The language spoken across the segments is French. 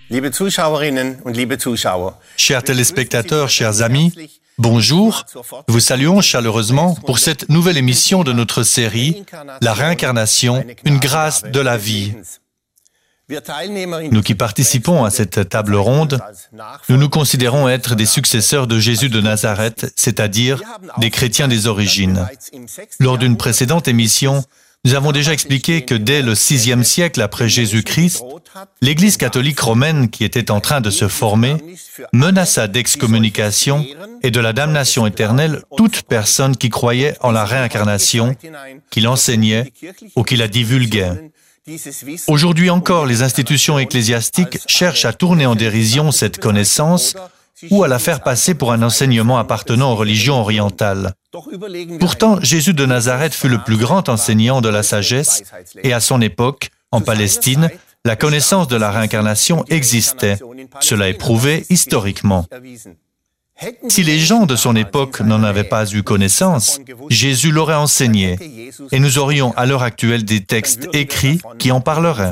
Liebe Zuschauerinnen und liebe Zuschauer. Chers téléspectateurs, chers amis, bonjour. Nous vous saluons chaleureusement pour cette nouvelle émission de notre série « La réincarnation, une grâce de la vie ». Nous qui participons à cette table ronde, nous nous considérons être des successeurs de Jésus de Nazareth, c'est-à-dire des chrétiens des origines. Lors d'une précédente émission, nous avons déjà expliqué que dès le VIe siècle après Jésus-Christ, l'Église catholique romaine qui était en train de se former menaça d'excommunication et de la damnation éternelle toute personne qui croyait en la réincarnation, qui l'enseignait ou qui la divulguait. Aujourd'hui encore, les institutions ecclésiastiques cherchent à tourner en dérision cette connaissance ou à la faire passer pour un enseignement appartenant aux religions orientales. Pourtant, Jésus de Nazareth fut le plus grand enseignant de la sagesse et à son époque, en Palestine, la connaissance de la réincarnation existait. Cela est prouvé historiquement. Si les gens de son époque n'en avaient pas eu connaissance, Jésus l'aurait enseigné et nous aurions à l'heure actuelle des textes écrits qui en parleraient.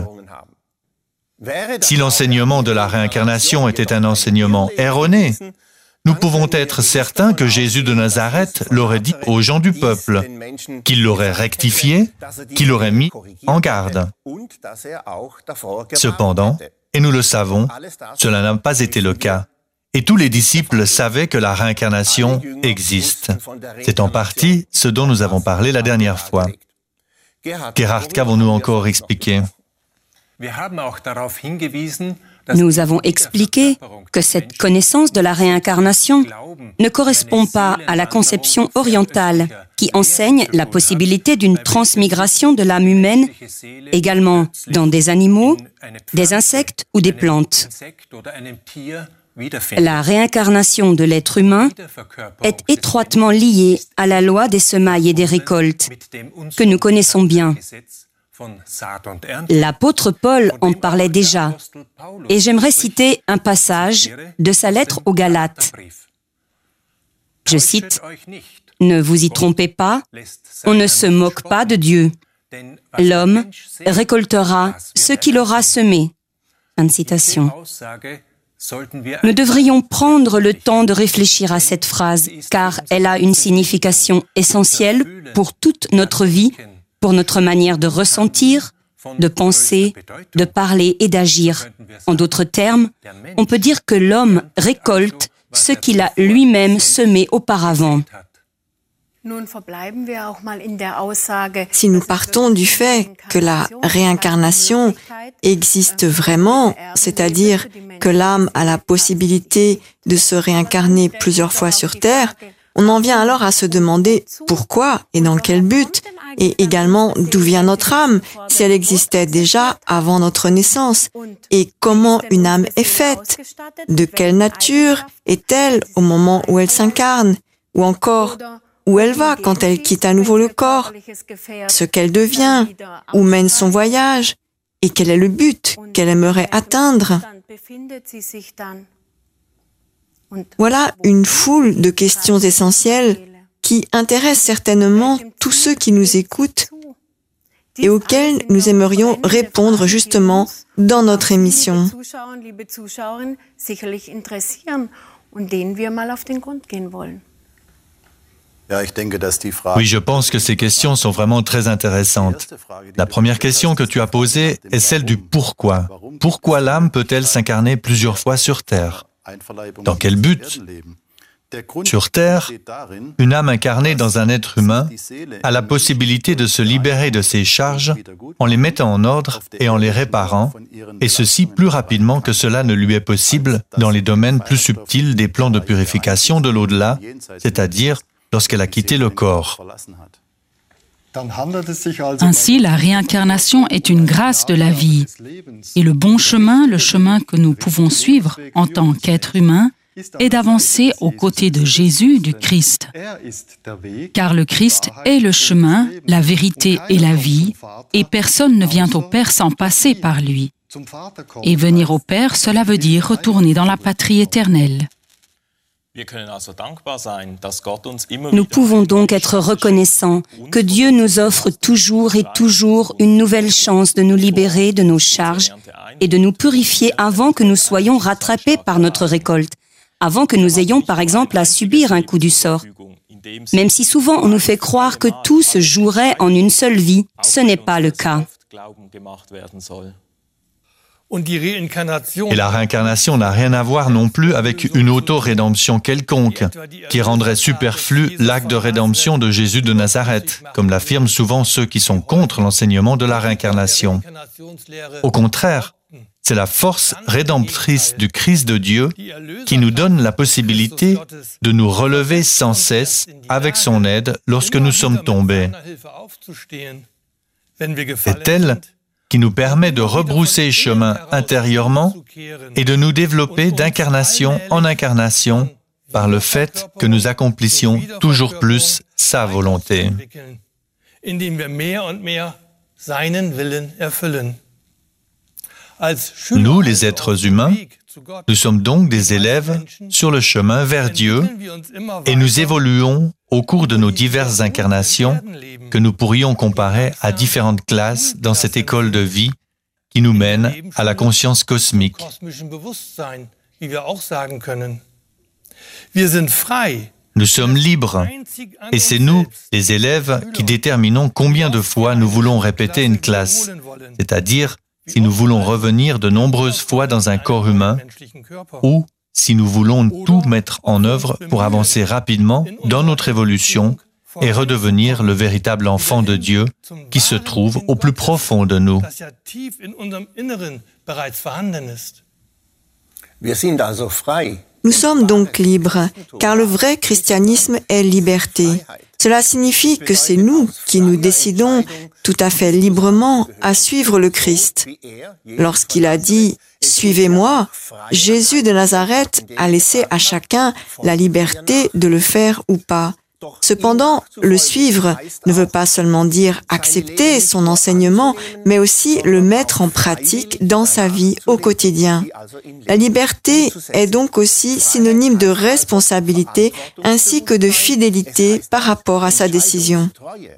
Si l'enseignement de la réincarnation était un enseignement erroné, nous pouvons être certains que Jésus de Nazareth l'aurait dit aux gens du peuple, qu'il l'aurait rectifié, qu'il l'aurait mis en garde. Cependant, et nous le savons, cela n'a pas été le cas. Et tous les disciples savaient que la réincarnation existe. C'est en partie ce dont nous avons parlé la dernière fois. Gerhard, qu'avons-nous encore expliqué? Nous avons expliqué que cette connaissance de la réincarnation ne correspond pas à la conception orientale qui enseigne la possibilité d'une transmigration de l'âme humaine également dans des animaux, des insectes ou des plantes. La réincarnation de l'être humain est étroitement liée à la loi des semailles et des récoltes, que nous connaissons bien. L'apôtre Paul en parlait déjà, et j'aimerais citer un passage de sa lettre aux Galates. Je cite, « Ne vous y trompez pas, on ne se moque pas de Dieu. L'homme récoltera ce qu'il aura semé. » Fin de citation. Nous devrions prendre le temps de réfléchir à cette phrase, car elle a une signification essentielle pour toute notre vie, pour notre manière de ressentir, de penser, de parler et d'agir. En d'autres termes, on peut dire que l'homme récolte ce qu'il a lui-même semé auparavant. Si nous partons du fait que la réincarnation existe vraiment, c'est-à-dire que l'âme a la possibilité de se réincarner plusieurs fois sur Terre, on en vient alors à se demander pourquoi et dans quel but, et également d'où vient notre âme, si elle existait déjà avant notre naissance, et comment une âme est faite, de quelle nature est-elle au moment où elle s'incarne, ou encore où elle va quand elle quitte à nouveau le corps, ce qu'elle devient, où mène son voyage, et quel est le but qu'elle aimerait atteindre. Voilà une foule de questions essentielles qui intéressent certainement tous ceux qui nous écoutent et auxquelles nous aimerions répondre justement dans notre émission. Oui, je pense que ces questions sont vraiment très intéressantes. La première question que tu as posée est celle du pourquoi. Pourquoi l'âme peut-elle s'incarner plusieurs fois sur Terre? Dans quel but? Sur Terre, une âme incarnée dans un être humain a la possibilité de se libérer de ses charges en les mettant en ordre et en les réparant, et ceci plus rapidement que cela ne lui est possible dans les domaines plus subtils des plans de purification de l'au-delà, c'est-à-dire lorsqu'elle a quitté le corps. Ainsi, la réincarnation est une grâce de la vie. Et le bon chemin, le chemin que nous pouvons suivre en tant qu'être humain, est d'avancer aux côtés de Jésus, du Christ. Car le Christ est le chemin, la vérité et la vie, et personne ne vient au Père sans passer par lui. Et venir au Père, cela veut dire retourner dans la patrie éternelle. Nous pouvons donc être reconnaissants que Dieu nous offre toujours et toujours une nouvelle chance de nous libérer de nos charges et de nous purifier avant que nous soyons rattrapés par notre récolte, avant que nous ayons par exemple à subir un coup du sort. Même si souvent on nous fait croire que tout se jouerait en une seule vie, ce n'est pas le cas. Et la réincarnation n'a rien à voir non plus avec une auto-rédemption quelconque, qui rendrait superflu l'acte de rédemption de Jésus de Nazareth, comme l'affirment souvent ceux qui sont contre l'enseignement de la réincarnation. Au contraire, c'est la force rédemptrice du Christ de Dieu qui nous donne la possibilité de nous relever sans cesse avec son aide lorsque nous sommes tombés. C'est elle qui nous permet de rebrousser chemin intérieurement et de nous développer d'incarnation en incarnation par le fait que nous accomplissions toujours plus sa volonté. Nous, les êtres humains, nous sommes donc des élèves sur le chemin vers Dieu et nous évoluons au cours de nos diverses incarnations que nous pourrions comparer à différentes classes dans cette école de vie qui nous mène à la conscience cosmique. Nous sommes libres et c'est nous, les élèves, qui déterminons combien de fois nous voulons répéter une classe, c'est-à-dire si nous voulons revenir de nombreuses fois dans un corps humain ou si nous voulons tout mettre en œuvre pour avancer rapidement dans notre évolution et redevenir le véritable enfant de Dieu qui se trouve au plus profond de nous. Nous sommes donc libres, car le vrai christianisme est liberté. Cela signifie que c'est nous qui nous décidons tout à fait librement à suivre le Christ. Lorsqu'il a dit « Suivez-moi », Jésus de Nazareth a laissé à chacun la liberté de le faire ou pas. Cependant, le suivre ne veut pas seulement dire accepter son enseignement, mais aussi le mettre en pratique dans sa vie au quotidien. La liberté est donc aussi synonyme de responsabilité ainsi que de fidélité par rapport à sa décision.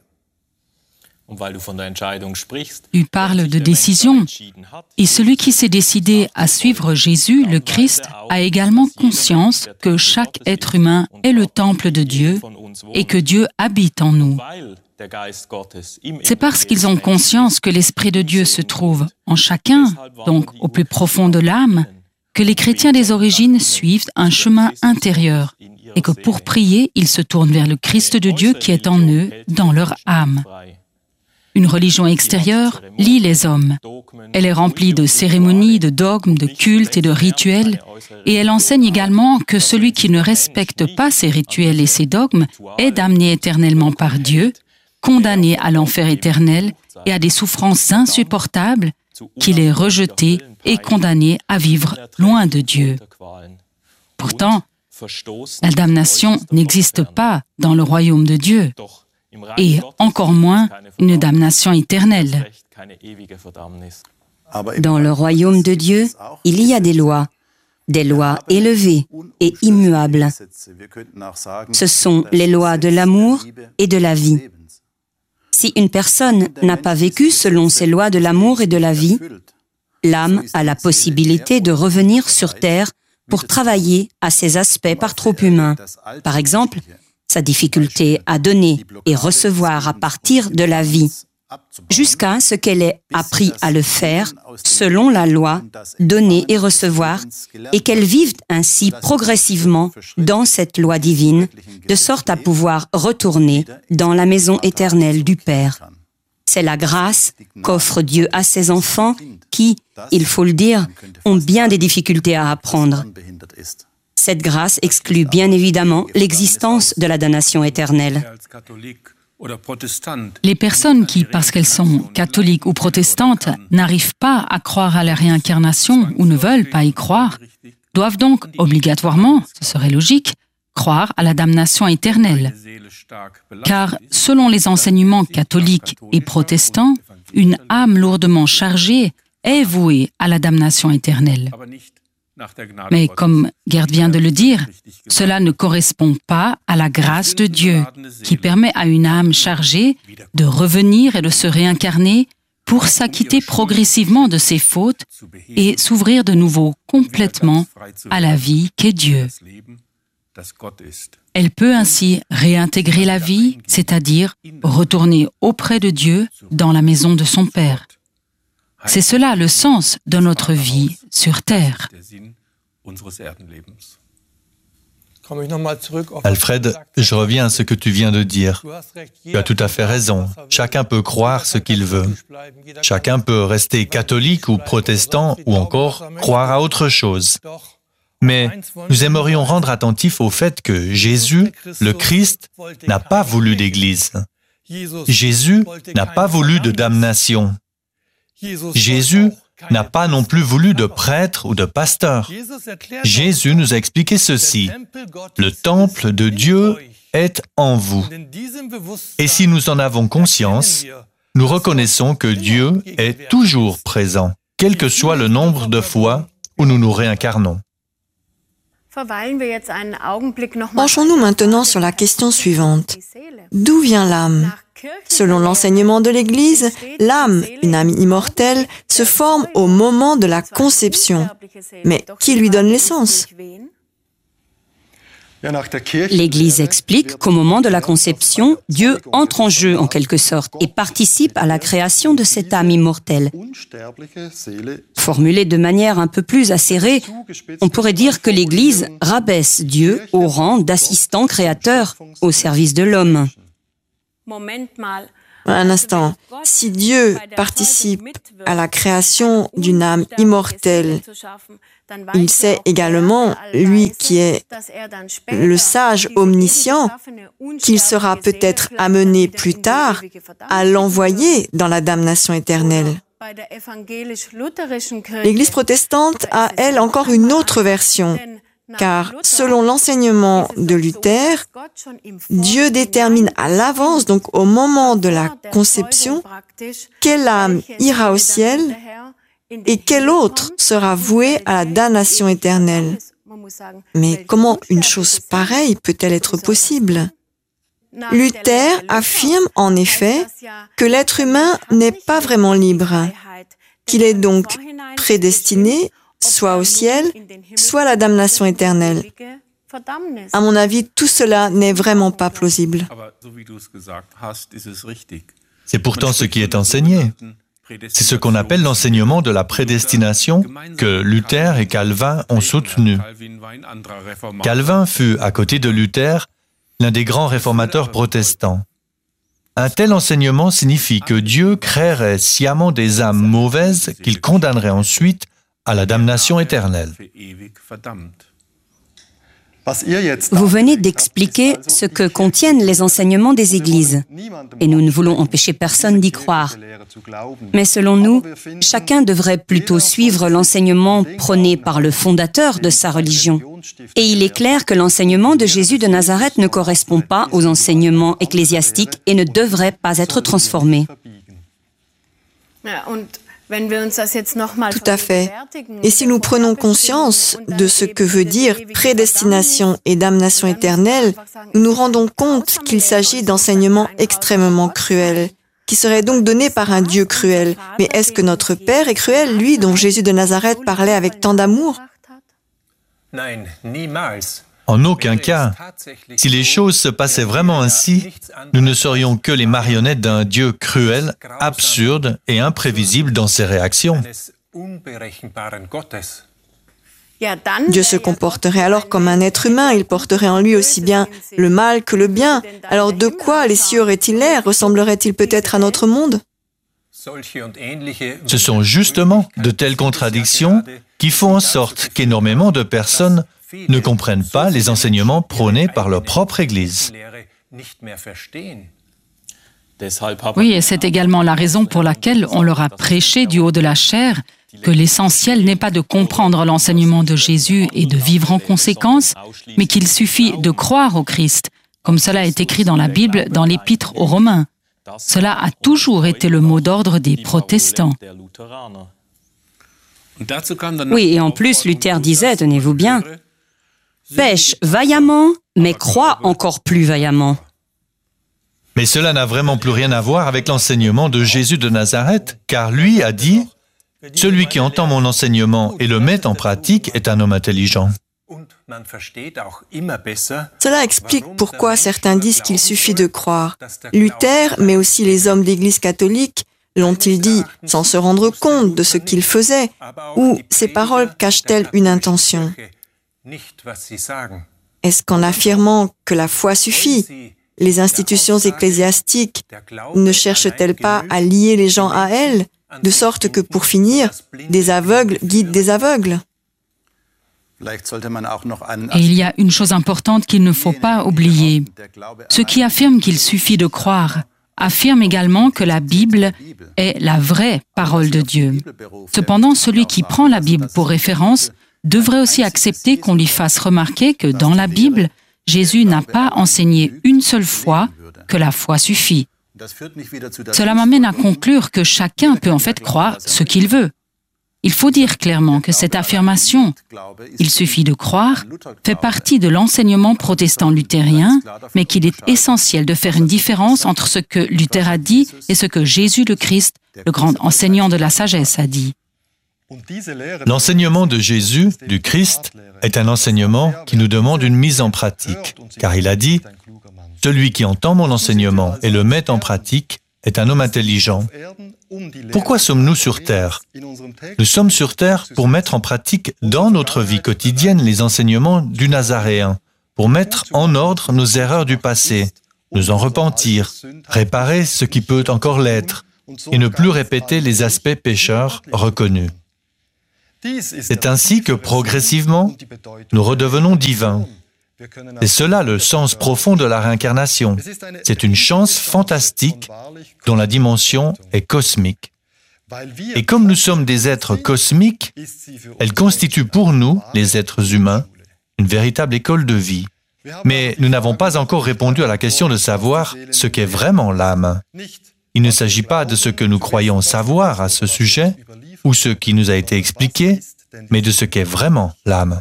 Tu parles de décision, et celui qui s'est décidé à suivre Jésus, le Christ, a également conscience que chaque être humain est le temple de Dieu et que Dieu habite en nous. C'est parce qu'ils ont conscience que l'Esprit de Dieu se trouve en chacun, donc au plus profond de l'âme, que les chrétiens des origines suivent un chemin intérieur et que pour prier, ils se tournent vers le Christ de Dieu qui est en eux, dans leur âme. Une religion extérieure lie les hommes. Elle est remplie de cérémonies, de dogmes, de cultes et de rituels, et elle enseigne également que celui qui ne respecte pas ces rituels et ces dogmes est damné éternellement par Dieu, condamné à l'enfer éternel et à des souffrances insupportables, qu'il est rejeté et condamné à vivre loin de Dieu. Pourtant, la damnation n'existe pas dans le royaume de Dieu, et encore moins une damnation éternelle. Dans le royaume de Dieu, il y a des lois élevées et immuables. Ce sont les lois de l'amour et de la vie. Si une personne n'a pas vécu selon ces lois de l'amour et de la vie, l'âme a la possibilité de revenir sur terre pour travailler à ces aspects par trop humains. Par exemple, sa difficulté à donner et recevoir à partir de la vie, jusqu'à ce qu'elle ait appris à le faire selon la loi, donner et recevoir, et qu'elle vive ainsi progressivement dans cette loi divine, de sorte à pouvoir retourner dans la maison éternelle du Père. C'est la grâce qu'offre Dieu à ses enfants qui, il faut le dire, ont bien des difficultés à apprendre. Cette grâce exclut bien évidemment l'existence de la damnation éternelle. Les personnes qui, parce qu'elles sont catholiques ou protestantes, n'arrivent pas à croire à la réincarnation ou ne veulent pas y croire, doivent donc obligatoirement, ce serait logique, croire à la damnation éternelle. Car, selon les enseignements catholiques et protestants, une âme lourdement chargée est vouée à la damnation éternelle. Mais comme Gerd vient de le dire, cela ne correspond pas à la grâce de Dieu qui permet à une âme chargée de revenir et de se réincarner pour s'acquitter progressivement de ses fautes et s'ouvrir de nouveau complètement à la vie qu'est Dieu. Elle peut ainsi réintégrer la vie, c'est-à-dire retourner auprès de Dieu dans la maison de son Père. C'est cela le sens de notre vie sur terre. Alfred, je reviens à ce que tu viens de dire. Tu as tout à fait raison. Chacun peut croire ce qu'il veut. Chacun peut rester catholique ou protestant ou encore croire à autre chose. Mais nous aimerions rendre attentif au fait que Jésus, le Christ, n'a pas voulu d'Église. Jésus n'a pas voulu de damnation. Jésus n'a pas non plus voulu de prêtre ou de pasteur. Jésus nous a expliqué ceci. Le temple de Dieu est en vous. Et si nous en avons conscience, nous reconnaissons que Dieu est toujours présent, quel que soit le nombre de fois où nous nous réincarnons. Penchons-nous maintenant sur la question suivante. D'où vient l'âme ? Selon l'enseignement de l'Église, l'âme, une âme immortelle, se forme au moment de la conception. Mais qui lui donne l'essence ? L'Église explique qu'au moment de la conception, Dieu entre en jeu en quelque sorte et participe à la création de cette âme immortelle. Formulé de manière un peu plus acérée, on pourrait dire que l'Église rabaisse Dieu au rang d'assistant créateur au service de l'homme. Un instant, si Dieu participe à la création d'une âme immortelle, il sait également, lui qui est le sage omniscient, qu'il sera peut-être amené plus tard à l'envoyer dans la damnation éternelle. L'Église protestante a, elle, encore une autre version, car selon l'enseignement de Luther, Dieu détermine à l'avance, donc au moment de la conception, quelle âme ira au ciel et quelle autre sera vouée à la damnation éternelle. Mais comment une chose pareille peut-elle être possible ? Luther affirme en effet que l'être humain n'est pas vraiment libre, qu'il est donc prédestiné soit au ciel, soit à la damnation éternelle. À mon avis, tout cela n'est vraiment pas plausible. C'est pourtant ce qui est enseigné. C'est ce qu'on appelle l'enseignement de la prédestination que Luther et Calvin ont soutenu. Calvin fut, à côté de Luther, l'un des grands réformateurs protestants. Un tel enseignement signifie que Dieu créerait sciemment des âmes mauvaises qu'il condamnerait ensuite à la damnation éternelle. Vous venez d'expliquer ce que contiennent les enseignements des églises, et nous ne voulons empêcher personne d'y croire. Mais selon nous, chacun devrait plutôt suivre l'enseignement prôné par le fondateur de sa religion. Et il est clair que l'enseignement de Jésus de Nazareth ne correspond pas aux enseignements ecclésiastiques et ne devrait pas être transformé. Tout à fait. Et si nous prenons conscience de ce que veut dire prédestination et damnation éternelle, nous nous rendons compte qu'il s'agit d'enseignements extrêmement cruels, qui seraient donc donnés par un Dieu cruel. Mais est-ce que notre Père est cruel, lui dont Jésus de Nazareth parlait avec tant d'amour ? En aucun cas. Si les choses se passaient vraiment ainsi, nous ne serions que les marionnettes d'un Dieu cruel, absurde et imprévisible dans ses réactions. Dieu se comporterait alors comme un être humain, il porterait en lui aussi bien le mal que le bien. Alors de quoi les cieux auraient-ils l'air ? Ressembleraient-ils peut-être à notre monde ? Ce sont justement de telles contradictions qui font en sorte qu'énormément de personnes ne comprennent pas les enseignements prônés par leur propre Église. Oui, et c'est également la raison pour laquelle on leur a prêché du haut de la chair que l'essentiel n'est pas de comprendre l'enseignement de Jésus et de vivre en conséquence, mais qu'il suffit de croire au Christ, comme cela est écrit dans la Bible, dans l'Épître aux Romains. Cela a toujours été le mot d'ordre des protestants. Oui, et en plus, Luther disait, tenez-vous bien, pêche vaillamment, mais crois encore plus vaillamment. Mais cela n'a vraiment plus rien à voir avec l'enseignement de Jésus de Nazareth, car lui a dit « Celui qui entend mon enseignement et le met en pratique est un homme intelligent ». Cela explique pourquoi certains disent qu'il suffit de croire. Luther, mais aussi les hommes d'Église catholique, l'ont-ils dit sans se rendre compte de ce qu'ils faisaient, ou ces paroles cachent-elles une intention? Est-ce qu'en affirmant que la foi suffit, les institutions ecclésiastiques ne cherchent-elles pas à lier les gens à elles, de sorte que, pour finir, des aveugles guident des aveugles? Et il y a une chose importante qu'il ne faut pas oublier. Ceux qui affirment qu'il suffit de croire affirment également que la Bible est la vraie parole de Dieu. Cependant, celui qui prend la Bible pour référence devrait aussi accepter qu'on lui fasse remarquer que dans la Bible, Jésus n'a pas enseigné une seule fois que la foi suffit. Cela m'amène à conclure que chacun peut en fait croire ce qu'il veut. Il faut dire clairement que cette affirmation « il suffit de croire » fait partie de l'enseignement protestant luthérien, mais qu'il est essentiel de faire une différence entre ce que Luther a dit et ce que Jésus le Christ, le grand enseignant de la sagesse, a dit. L'enseignement de Jésus, du Christ, est un enseignement qui nous demande une mise en pratique, car il a dit « Celui qui entend mon enseignement et le met en pratique est un homme intelligent ». Pourquoi sommes-nous sur Terre? Nous sommes sur Terre pour mettre en pratique dans notre vie quotidienne les enseignements du Nazaréen, pour mettre en ordre nos erreurs du passé, nous en repentir, réparer ce qui peut encore l'être, et ne plus répéter les aspects pécheurs reconnus. C'est ainsi que, progressivement, nous redevenons divins. C'est cela le sens profond de la réincarnation. C'est une chance fantastique dont la dimension est cosmique. Et comme nous sommes des êtres cosmiques, elle constitue pour nous, les êtres humains, une véritable école de vie. Mais nous n'avons pas encore répondu à la question de savoir ce qu'est vraiment l'âme. Il ne s'agit pas de ce que nous croyons savoir à ce sujet, ou ce qui nous a été expliqué, mais de ce qu'est vraiment l'âme.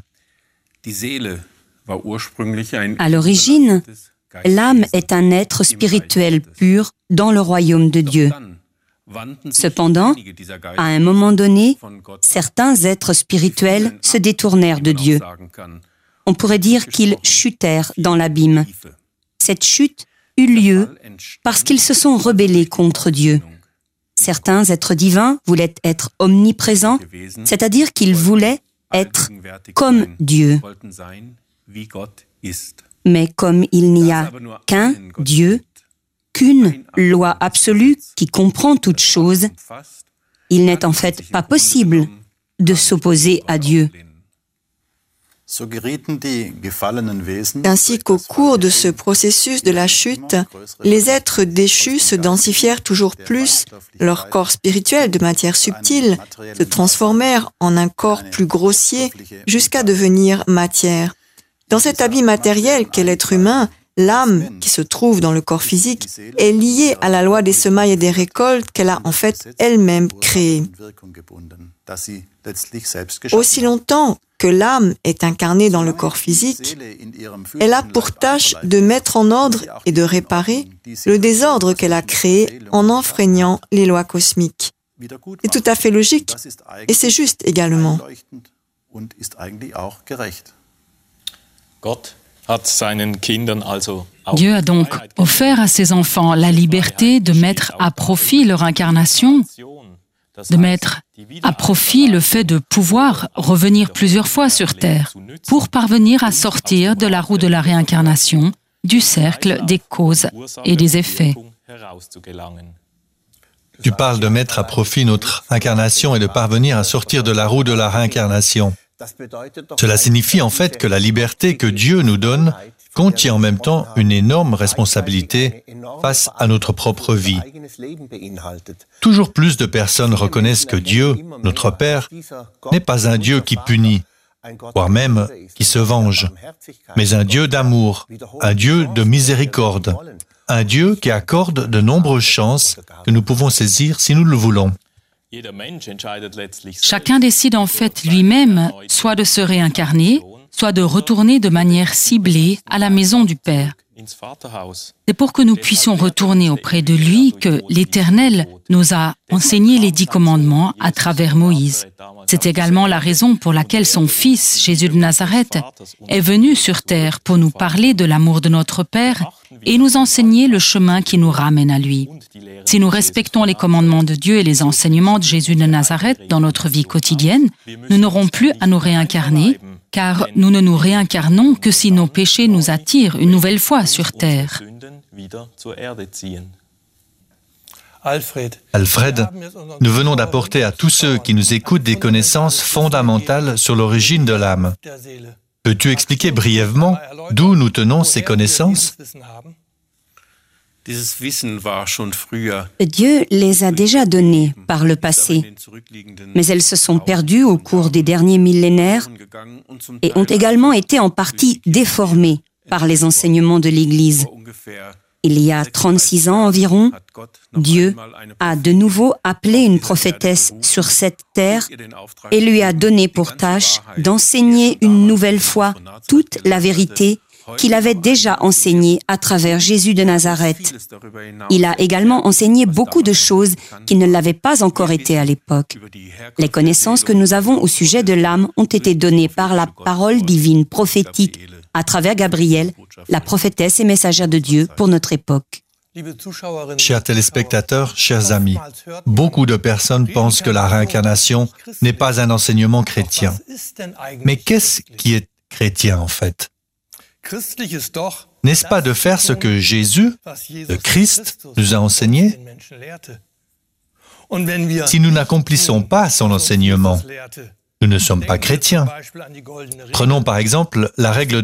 À l'origine, l'âme est un être spirituel pur dans le royaume de Dieu. Cependant, à un moment donné, certains êtres spirituels se détournèrent de Dieu. On pourrait dire qu'ils chutèrent dans l'abîme. Cette chute eut lieu parce qu'ils se sont rebellés contre Dieu. Certains êtres divins voulaient être omniprésents, c'est-à-dire qu'ils voulaient être comme Dieu. Mais comme il n'y a qu'un Dieu, qu'une loi absolue qui comprend toutes choses, il n'est en fait pas possible de s'opposer à Dieu. Ainsi qu'au cours de ce processus de la chute, les êtres déchus se densifièrent toujours plus, leur corps spirituel de matière subtile se transformèrent en un corps plus grossier jusqu'à devenir matière. Dans cet habit matériel qu'est l'être humain, l'âme, qui se trouve dans le corps physique, est liée à la loi des semailles et des récoltes qu'elle a en fait elle-même créée. Aussi longtemps que l'âme est incarnée dans le corps physique, elle a pour tâche de mettre en ordre et de réparer le désordre qu'elle a créé en enfreignant les lois cosmiques. C'est tout à fait logique et c'est juste également. Dieu a donc offert à ses enfants la liberté de mettre à profit leur incarnation, de mettre à profit le fait de pouvoir revenir plusieurs fois sur Terre pour parvenir à sortir de la roue de la réincarnation, du cercle des causes et des effets. Tu parles de mettre à profit notre incarnation et de parvenir à sortir de la roue de la réincarnation. Cela signifie en fait que la liberté que Dieu nous donne contient en même temps une énorme responsabilité face à notre propre vie. Toujours plus de personnes reconnaissent que Dieu, notre Père, n'est pas un Dieu qui punit, voire même qui se venge, mais un Dieu d'amour, un Dieu de miséricorde, un Dieu qui accorde de nombreuses chances que nous pouvons saisir si nous le voulons. Chacun décide en fait lui-même soit de se réincarner, soit de retourner de manière ciblée à la maison du Père. C'est pour que nous puissions retourner auprès de lui que l'Éternel nous a enseigné les 10 commandements à travers Moïse. C'est également la raison pour laquelle son Fils, Jésus de Nazareth, est venu sur terre pour nous parler de l'amour de notre Père et nous enseigner le chemin qui nous ramène à lui. Si nous respectons les commandements de Dieu et les enseignements de Jésus de Nazareth dans notre vie quotidienne, nous n'aurons plus à nous réincarner, car nous ne nous réincarnons que si nos péchés nous attirent une nouvelle fois sur terre. Alfred, nous venons d'apporter à tous ceux qui nous écoutent des connaissances fondamentales sur l'origine de l'âme. Peux-tu expliquer brièvement d'où nous tenons ces connaissances? Dieu les a déjà données par le passé, mais elles se sont perdues au cours des derniers millénaires et ont également été en partie déformées par les enseignements de l'Église. Il y a 36 ans environ, Dieu a de nouveau appelé une prophétesse sur cette terre et lui a donné pour tâche d'enseigner une nouvelle fois toute la vérité qu'il avait déjà enseignée à travers Jésus de Nazareth. Il a également enseigné beaucoup de choses qui ne l'avaient pas encore été à l'époque. Les connaissances que nous avons au sujet de l'âme ont été données par la parole divine prophétique à travers Gabriel, la prophétesse et messagère de Dieu pour notre époque. Chers téléspectateurs, chers amis, beaucoup de personnes pensent que la réincarnation n'est pas un enseignement chrétien. Mais qu'est-ce qui est chrétien en fait? N'est-ce pas de faire ce que Jésus, le Christ, nous a enseigné? Si nous n'accomplissons pas son enseignement, nous ne sommes pas chrétiens. Prenons par exemple la règle